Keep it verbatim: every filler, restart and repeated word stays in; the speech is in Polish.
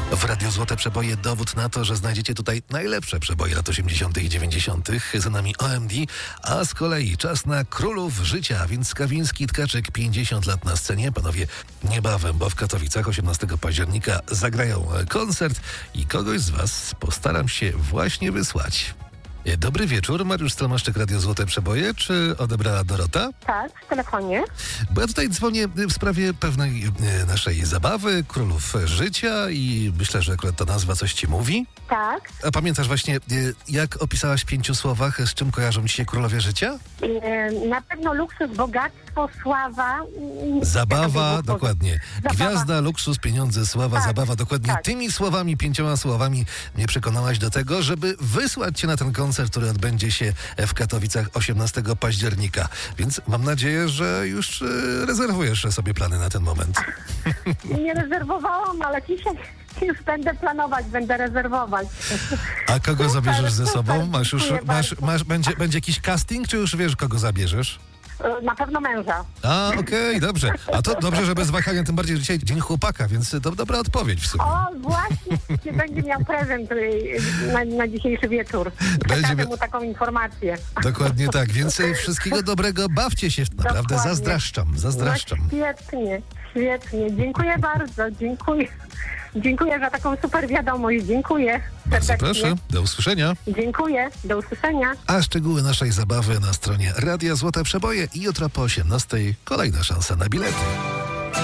W Radiu Złote Przeboje dowód na to, że znajdziecie tutaj najlepsze przeboje lat osiemdziesiątych i dziewięćdziesiątych. Za nami O M D, a z kolei czas na królów życia, więc Skawiński, Tkaczyk, pięćdziesiąt lat na scenie. Panowie, niebawem, bo w Katowicach osiemnastego października zagrają koncert i kogoś z was postaram się właśnie wysłać. Dobry wieczór, Mariusz Stelmaszczyk, Radio Złote Przeboje. Czy odebrała Dorota? Tak, w telefonie. Bo ja tutaj dzwonię w sprawie pewnej e, naszej zabawy, Królów Życia, i myślę, że akurat ta nazwa coś ci mówi. Tak. A pamiętasz właśnie, e, jak opisałaś w pięciu słowach, z czym kojarzą ci się Królowie Życia? E, na pewno luksus, bogactwo, sława. Zabawa, dokładnie. Zabawa. Gwiazda, luksus, pieniądze, sława, Tak, zabawa, dokładnie. tak. Tymi słowami, pięcioma słowami mnie przekonałaś do tego, żeby wysłać cię na ten koncert, który odbędzie się w Katowicach osiemnastego października. Więc mam nadzieję, że już e, rezerwujesz sobie plany na ten moment. Nie rezerwowałam, ale dzisiaj już będę planować, będę rezerwować. A kogo Super, zabierzesz ze super, sobą? Masz już, dziękuję masz, bardzo. masz, będzie, będzie jakiś casting, czy już wiesz, kogo zabierzesz? E, Na pewno męża. A, okej, dobrze. A to dobrze, że bez wahania, tym bardziej, że dzisiaj dzień chłopaka, więc to dobra odpowiedź w sumie. O, właśnie, będzie miał prezent e, na, na dzisiejszy wieczór. Przekażę Będzie mia- mu taką informację. Dokładnie tak, więc e, wszystkiego dobrego, bawcie się, naprawdę Dokładnie. zazdraszczam, zazdraszczam. No, świetnie, świetnie. Dziękuję bardzo, dziękuję. Dziękuję za taką super wiadomość. Dziękuję Bardzo serdecznie. proszę, do usłyszenia. Dziękuję, do usłyszenia. A szczegóły naszej zabawy na stronie Radia Złote Przeboje i jutro po osiemnastej kolejna szansa na bilety.